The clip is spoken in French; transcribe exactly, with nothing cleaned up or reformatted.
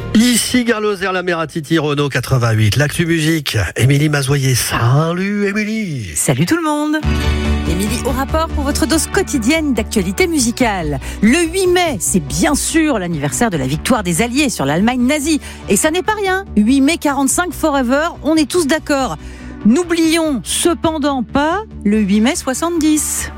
Ici Garloser, la mer à Titi, Renault quatre-vingt-huit, l'actu musique, Émilie Mazoyer. Salut Émilie. Salut tout le monde. Émilie au rapport pour votre dose quotidienne d'actualité musicale. Le huit mai, c'est bien sûr l'anniversaire de la victoire des Alliés sur l'Allemagne nazie. Et ça n'est pas rien. huit mai quarante-cinq forever, on est tous d'accord. N'oublions cependant pas le huit mai soixante-dix.